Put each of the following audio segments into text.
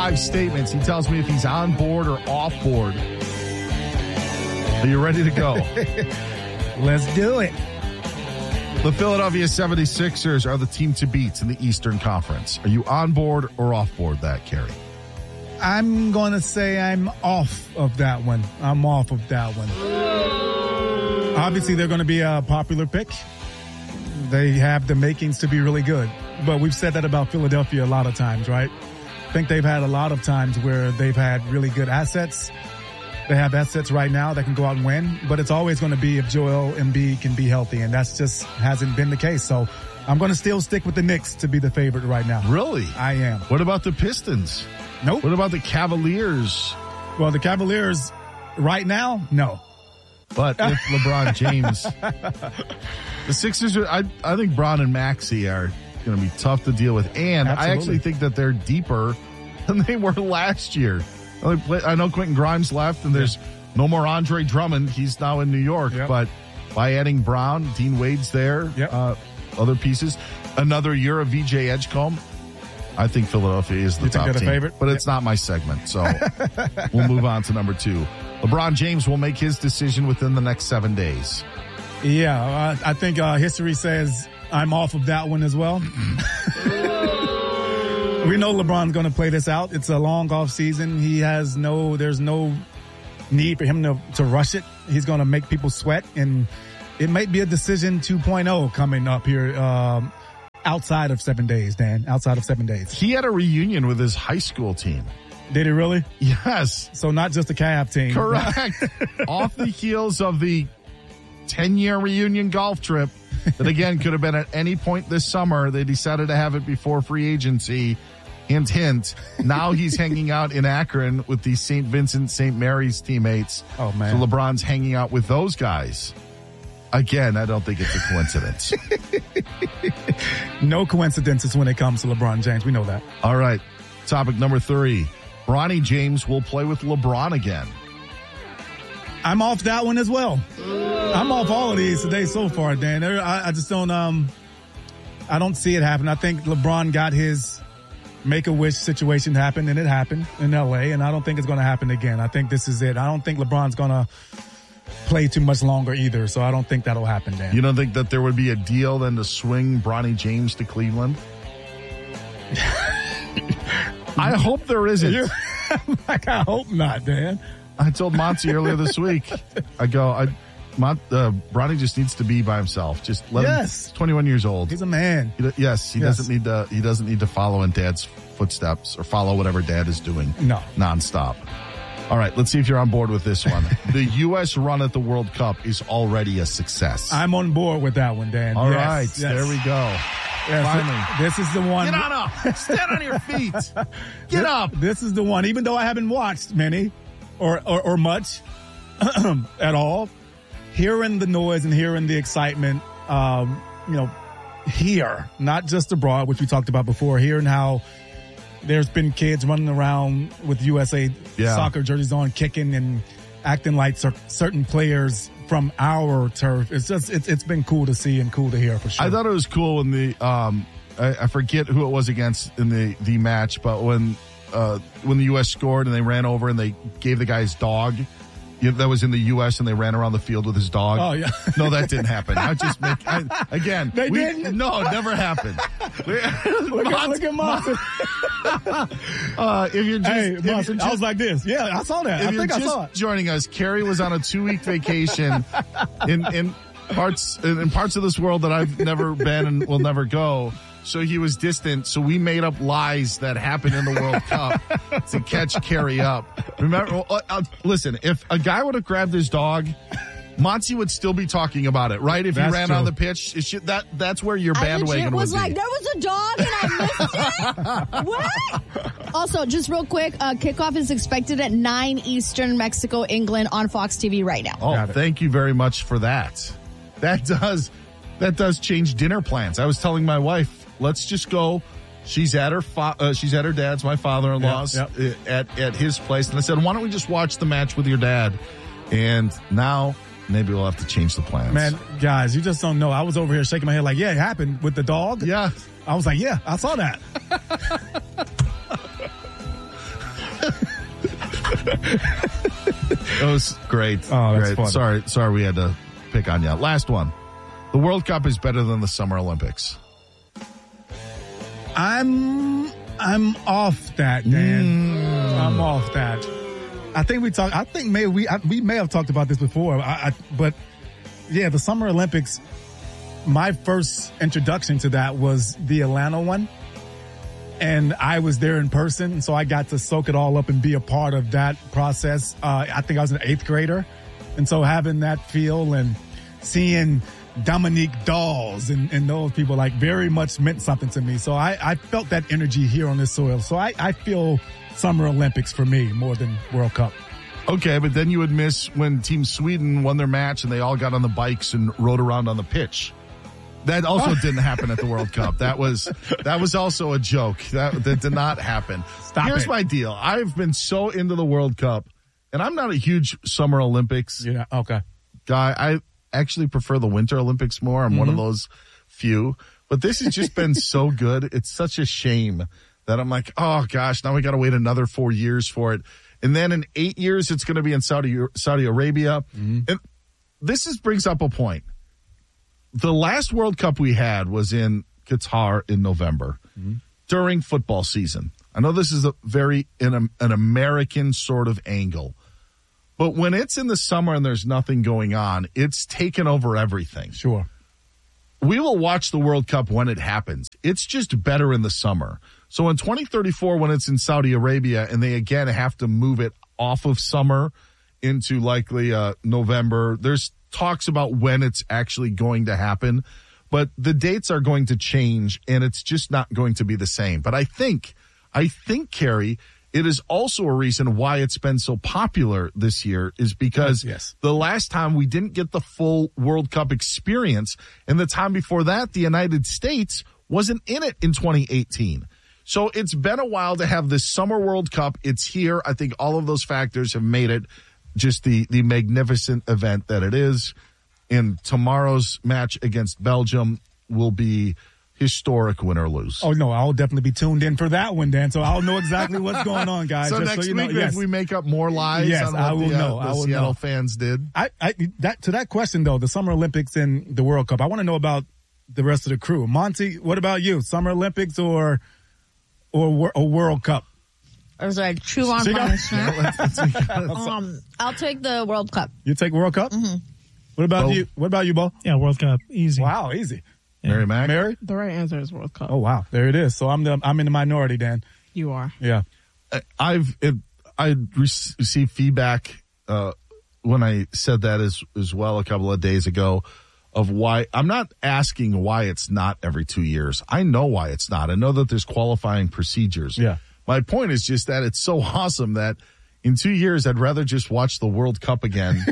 5 statements. He tells me if he's on board or off board. Are you ready to go? Let's do it. The Philadelphia 76ers are the team to beat in the Eastern Conference. Are you on board or off board that, Kerry? I'm going to say I'm off of that one. I'm off of that one. Obviously, they're going to be a popular pick. They have the makings to be really good. But we've said that about Philadelphia a lot of times, right? I think they've had a lot of times where they've had really good assets. They have assets right now that can go out and win, but it's always going to be if Joel Embiid can be healthy, and that's just hasn't been the case. So I'm going to still stick with the Knicks to be the favorite right now. Really? I am. What about the Pistons? Nope. What about the Cavaliers? Well, the Cavaliers right now, no. But with LeBron James, the Sixers, I think Bron and Maxey are going to be tough to deal with. And Absolutely. I actually think that they're deeper than they were last year. I know Quentin Grimes left, and there's no more Andre Drummond. He's now in New York. Yep. But by adding Brown, Dean Wade's there, other pieces, another year of VJ Edgecombe, I think Philadelphia is the top they're the team. favorite? But it's not my segment, so we'll move on to number 2. LeBron James will make his decision within the next 7 days. Yeah, I think history says I'm off of that one as well. We know LeBron's going to play this out. It's a long off season. There's no need for him to rush it. He's going to make people sweat, and it might be a decision 2.0 coming up here outside of 7 days, Dan. Outside of 7 days. He had a reunion with his high school team. Did he really? Yes. So not just the Cavs team. Correct. Off the heels of the 10-year reunion golf trip that, again, could have been at any point this summer. They decided to have it before free agency. Hint, hint. Now he's hanging out in Akron with the St. Vincent, St. Mary's teammates. Oh, man. So LeBron's hanging out with those guys. Again, I don't think it's a coincidence. No coincidences when it comes to LeBron James. We know that. All right. Topic number 3. Bronny James will play with LeBron again. I'm off that one as well. I'm off all of these today so far, Dan. I just don't, I don't see it happen. I think LeBron got his Make-A-Wish situation happen, and it happened in L.A., and I don't think it's going to happen again. I think this is it. I don't think LeBron's going to play too much longer either, so I don't think that'll happen, Dan. You don't think that there would be a deal then to swing Bronny James to Cleveland? I hope there isn't. I hope not, Dan. I told Monty earlier this week, Bronny just needs to be by himself. Just let him. He's 21 years old. He's a man. He doesn't need to. He doesn't need to follow in Dad's footsteps or follow whatever Dad is doing. No, nonstop. All right, let's see if you're on board with this one. The U.S. run at the World Cup is already a success. I'm on board with that one, Dan. All right, there we go. Yes, finally, this is the one. Get on up. Stand on your feet. Get up. This is the one. Even though I haven't watched many or much at all, hearing the noise and hearing the excitement, here, not just abroad, which we talked about before, hearing how there's been kids running around with USA soccer jerseys on, kicking and acting like certain players from our turf. It's been cool to see and cool to hear for sure. I thought it was cool when the I forget who it was against in the match, but when the U.S. scored and they ran over and they gave the guy's dog. That was in the U.S. and they ran around the field with his dog. Oh, yeah. No, that didn't happen. They didn't? No, it never happened. Look at Monson. If you're just, I was like this. Yeah, I saw that. I think I saw it. Joining us, Kerry was on a 2-week vacation in parts of this world that I've never been and will never go. So he was distant. So we made up lies that happened in the World Cup to catch Kerry up. Remember, listen, if a guy would have grabbed his dog, Monty would still be talking about it, right? If he ran on the pitch, that's where your bandwagon was would be. Like, there was a dog and I missed it? What? Also, just real quick, kickoff is expected at 9 Eastern, Mexico, England on Fox TV right now. Oh, thank you very much for that. That does change dinner plans. I was telling my wife, let's just go. She's at her dad's, my father-in-law's, at his place. And I said, why don't we just watch the match with your dad? And now maybe we'll have to change the plans. Man, guys, you just don't know. I was over here shaking my head like, yeah, it happened with the dog. Yeah. I was like, yeah, I saw that. It was great. Oh, that's great. funny. Sorry we had to pick on you. Last one. The World Cup is better than the Summer Olympics. I'm off that, Dan. I'm off that. I think we may have talked about this before. But yeah, the Summer Olympics. My first introduction to that was the Atlanta one, and I was there in person, so I got to soak it all up and be a part of that process. I think I was an 8th grader, and so having that feel and seeing Dominique Dawes and those people like very much meant something to me. So I felt that energy here on this soil. So I feel Summer Olympics for me more than World Cup. Okay, but then you would miss when Team Sweden won their match and they all got on the bikes and rode around on the pitch. That also didn't happen at the World Cup. That was also a joke. That did not happen. Here's my deal. I've been so into the World Cup, and I'm not a huge Summer Olympics guy. I actually prefer the Winter Olympics more. I'm one of those few. But this has just been so good. It's such a shame that I'm like, oh, gosh, now we got to wait another 4 years for it. And then in 8 years, it's going to be in Saudi Arabia. And this brings up a point. The last World Cup we had was in Qatar in November during football season. I know this is an American sort of angle. But when it's in the summer and there's nothing going on, it's taken over everything. Sure. We will watch the World Cup when it happens. It's just better in the summer. So in 2034, when it's in Saudi Arabia and they again have to move it off of summer into likely November, there's talks about when it's actually going to happen. But the dates are going to change and it's just not going to be the same. But I think, Carrie, it is also a reason why it's been so popular this year is because the last time we didn't get the full World Cup experience, and the time before that, the United States wasn't in it in 2018. So it's been a while to have this Summer World Cup. It's here. I think all of those factors have made it just the magnificent event that it is. And tomorrow's match against Belgium will be historic, win or lose. Oh, no, I'll definitely be tuned in for that one, Dan. So I'll know exactly what's going on, guys. So next week, if we make up more lies on what I will know. The Seattle fans did. To that question, though, the Summer Olympics and the World Cup, I want to know about the rest of the crew. Monty, what about you? Summer Olympics or World Cup? Or sorry, true on punishment. I'll take the World Cup. You take World Cup? Mm-hmm. What about you? What about you, Bo? Yeah, World Cup. Easy. Wow, easy. Yeah. Mary Mac? Mary? The right answer is World Cup. Oh, wow. There it is. So I'm in the minority, Dan. You are. Yeah. I received feedback when I said that as well a couple of days ago of why. I'm not asking why it's not every 2 years. I know why it's not. I know that there's qualifying procedures. Yeah. My point is just that it's so awesome that in 2 years, I'd rather just watch the World Cup again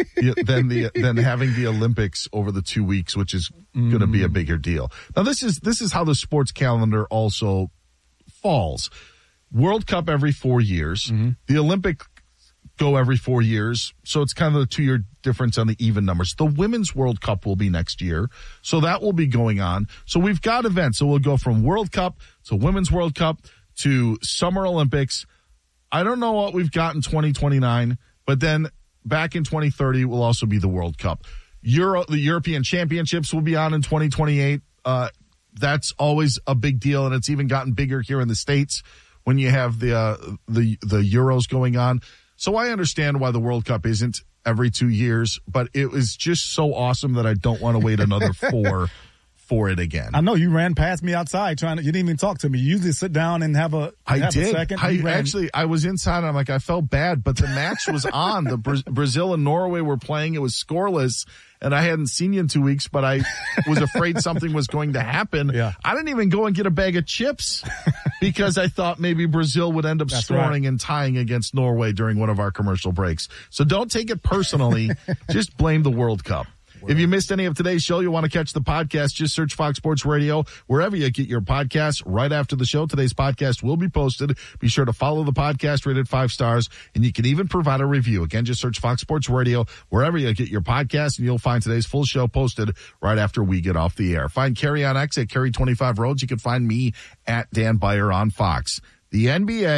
than having the Olympics over the 2 weeks, which is going to be a bigger deal. Now, this is how the sports calendar also falls. World Cup every 4 years. The Olympic go every 4 years. So it's kind of the 2 year difference on the even numbers. The Women's World Cup will be next year. So that will be going on. So we've got events. So we'll go from World Cup to Women's World Cup to Summer Olympics. I don't know what we've got in 2029, but then back in 2030 will also be the World Cup. The European Championships will be on in 2028. That's always a big deal, and it's even gotten bigger here in the States when you have the Euros going on. So I understand why the World Cup isn't every 2 years, but it was just so awesome that I don't want to wait another 4 for it again. I know you ran past me outside you didn't even talk to me. You usually sit down and have a second. I was inside and I'm like, I felt bad, but the match was on. The Brazil and Norway were playing. It was scoreless and I hadn't seen you in 2 weeks, but I was afraid something was going to happen. Yeah. I didn't even go and get a bag of chips because I thought maybe Brazil would end up scoring and tying against Norway during one of our commercial breaks. So don't take it personally. Just blame the World Cup. If you missed any of today's show, you want to catch the podcast, just search Fox Sports Radio wherever you get your podcasts. Right after the show, today's podcast will be posted. Be sure to follow the podcast, rated 5 stars, and you can even provide a review. Again, just search Fox Sports Radio wherever you get your podcast, and you'll find today's full show posted right after we get off the air. Find Carrie on X at Carrie25 Roads. You can find me at Dan Beyer on Fox. The NBA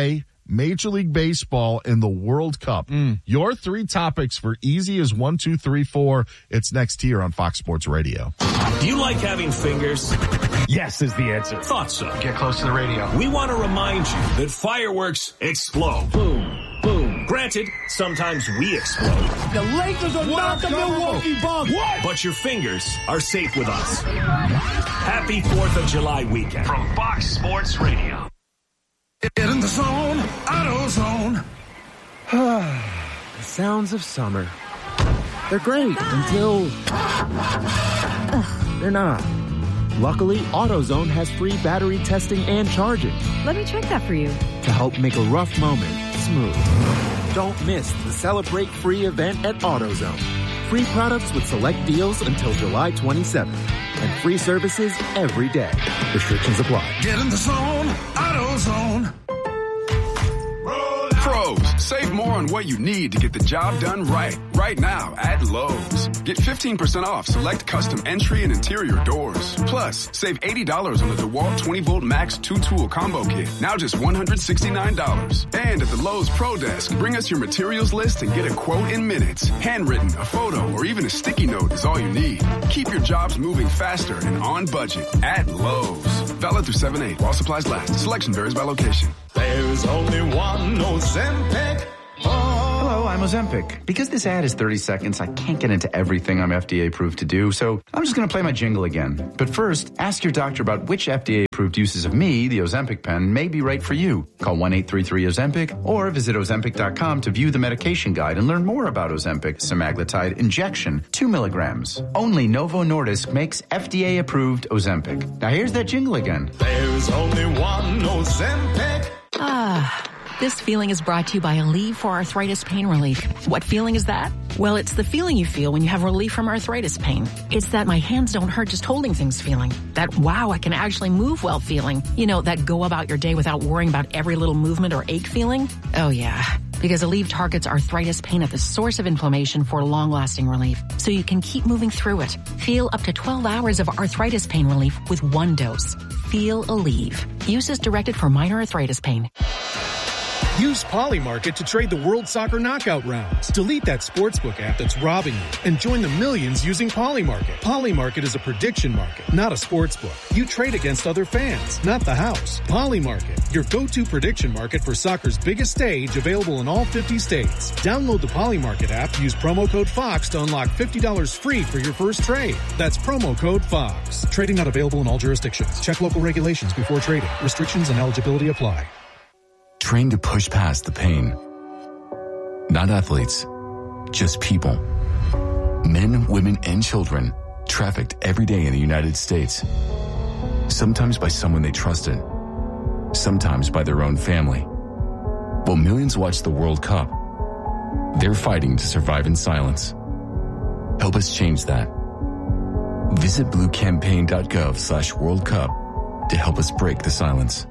Major League Baseball, and the World Cup. Your 3 topics for easy as 1, 2, 3, 4. It's next here on Fox Sports Radio. Do you like having fingers? Yes is the answer. Thought so. Get close to the radio. We want to remind you that fireworks explode. Boom, boom. Granted, sometimes we explode. The Lakers are not the Milwaukee Bucks. What? But your fingers are safe with us. Happy 4th of July weekend. From Fox Sports Radio. Get in the zone, AutoZone. The sounds of summer. They're great until they're not. Luckily, AutoZone has free battery testing and charging. Let me check that for you. To help make a rough moment smooth. Don't miss the Celebrate Free event at AutoZone. Free products with select deals until July 27th. And free services every day. Restrictions apply. Get in the zone, AutoZone. Pros, save more on what you need to get the job done right. Right now at Lowe's. Get 15% off select custom entry and interior doors. Plus, save $80 on the DeWalt 20-volt Max 2-tool combo kit. Now just $169. And at the Lowe's Pro Desk, bring us your materials list and get a quote in minutes. Handwritten, a photo, or even a sticky note is all you need. Keep your jobs moving faster and on budget at Lowe's. Valid through 7/8 while supplies last. Selection varies by location. There's only one Ozempic. Hello, I'm Ozempic. Because this ad is 30 seconds, I can't get into everything I'm FDA approved to do, so I'm just going to play my jingle again. But first, ask your doctor about which FDA approved uses of me, the Ozempic pen, may be right for you. Call 1-833-OZEMPIC or visit Ozempic.com to view the medication guide and learn more about Ozempic semaglutide injection, 2 milligrams. Only Novo Nordisk makes FDA approved Ozempic. Now here's that jingle again. There's only one Ozempic. This feeling is brought to you by Aleve for arthritis pain relief. What feeling is that? Well, it's the feeling you feel when you have relief from arthritis pain. It's that my hands don't hurt just holding things feeling. That, wow, I can actually move well feeling. You know, that go about your day without worrying about every little movement or ache feeling. Oh, yeah. Because Aleve targets arthritis pain at the source of inflammation for long-lasting relief, so you can keep moving through it. Feel up to 12 hours of arthritis pain relief with 1 dose. Feel Aleve. Use is directed for minor arthritis pain. Use Polymarket to trade the World Soccer Knockout rounds. Delete that sportsbook app that's robbing you and join the millions using Polymarket. Polymarket is a prediction market, not a sportsbook. You trade against other fans, not the house. Polymarket, your go-to prediction market for soccer's biggest stage, available in all 50 states. Download the Polymarket app, use promo code FOX to unlock $50 free for your first trade. That's promo code FOX. Trading not available in all jurisdictions. Check local regulations before trading. Restrictions and eligibility apply. Train to push past the pain. Not athletes, just people. Men, women, and children trafficked every day in the United States. Sometimes by someone they trusted. Sometimes by their own family. While millions watch the World Cup, they're fighting to survive in silence. Help us change that. Visit bluecampaign.gov/World Cup to help us break the silence.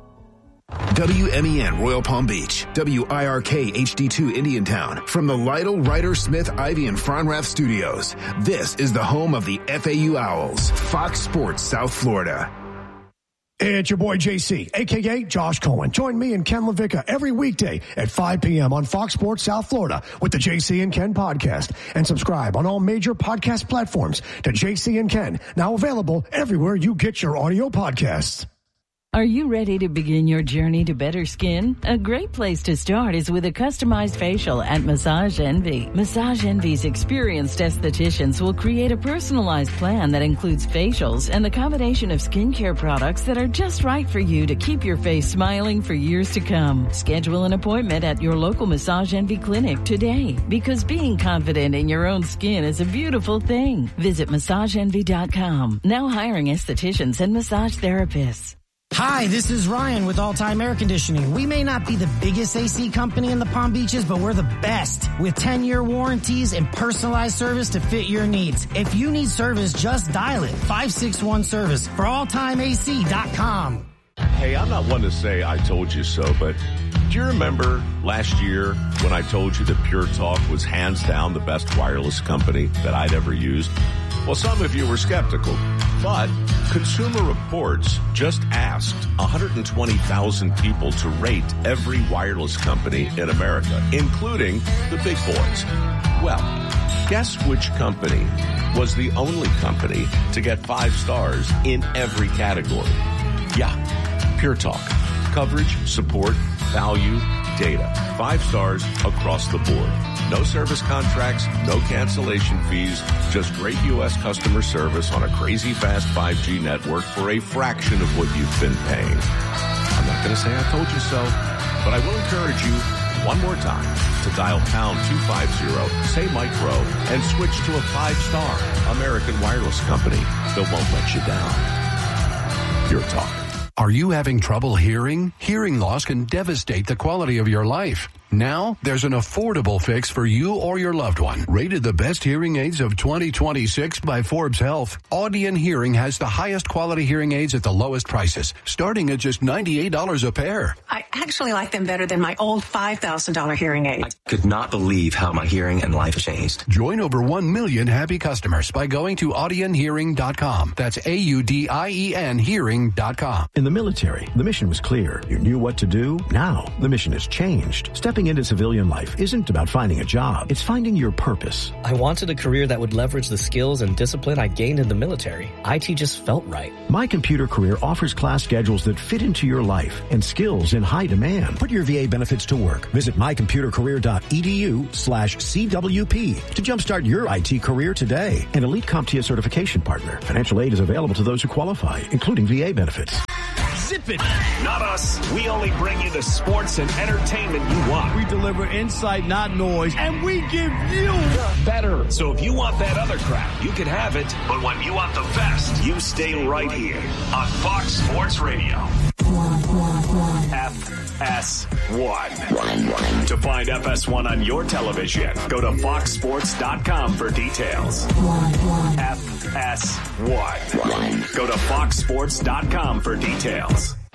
WMEN Royal Palm Beach, WIRK HD2 Indiantown. From the Lytle, Ryder, Smith, Ivy, and Fronrath studios, this is the home of the FAU Owls, Fox Sports South Florida. It's your boy JC, a.k.a. Josh Cohen. Join me and Ken LaVicka every weekday at 5 p.m. on Fox Sports South Florida with the JC and Ken podcast. And subscribe on all major podcast platforms to JC and Ken, now available everywhere you get your audio podcasts. Are you ready to begin your journey to better skin? A great place to start is with a customized facial at Massage Envy. Massage Envy's experienced estheticians will create a personalized plan that includes facials and the combination of skincare products that are just right for you to keep your face smiling for years to come. Schedule an appointment at your local Massage Envy clinic today, because being confident in your own skin is a beautiful thing. Visit MassageEnvy.com. Now hiring estheticians and massage therapists. Hi, this is Ryan with All Time Air Conditioning. We may not be the biggest AC company in the Palm Beaches, but we're the best with 10-year warranties and personalized service to fit your needs. If you need service, just dial it. 561-SERVICE for alltimeac.com. Hey, I'm not one to say I told you so, but do you remember last year when I told you that Pure Talk was hands down the best wireless company that I'd ever used? Well, some of you were skeptical, but Consumer Reports just asked 120,000 people to rate every wireless company in America, including the big boys. Well, guess which company was the only company to get 5 stars in every category? Yeah, Pure Talk. Coverage, support, value, data. 5 stars across the board. No service contracts, no cancellation fees, just great U.S. customer service on a crazy fast 5G network for a fraction of what you've been paying. I'm not going to say I told you so, but I will encourage you one more time to dial pound 250, say Mike Rowe, and switch to a 5-star American wireless company that won't let you down. Pure Talk. Are you having trouble hearing? Hearing loss can devastate the quality of your life. Now, there's an affordable fix for you or your loved one. Rated the best hearing aids of 2026 by Forbes Health, Audion Hearing has the highest quality hearing aids at the lowest prices, starting at just $98 a pair. I actually like them better than my old $5,000 hearing aid. I could not believe how my hearing and life changed. Join over 1 million happy customers by going to audionhearing.com. That's AUDIEN hearing.com. In the military, the mission was clear. You knew what to do. Now, the mission has changed. Stepping into civilian life isn't about finding a job. It's finding your purpose. I wanted a career that would leverage the skills and discipline I gained in the military. IT just felt right. My Computer Career offers class schedules that fit into your life and skills in high demand. Put your VA benefits to work. Visit mycomputercareer.edu/CWP to jumpstart your IT career today. An elite CompTIA certification partner. Financial aid is available to those who qualify, including VA benefits. Zip it. Not us. We only bring you the sports and entertainment you want. We deliver insight, not noise, and we give you better. So if you want that other crap, you can have it. But when you want the best, you stay right here on Fox Sports Radio. FS1. To find FS1 on your television, go to foxsports.com for details. FS1. Go to foxsports.com for details.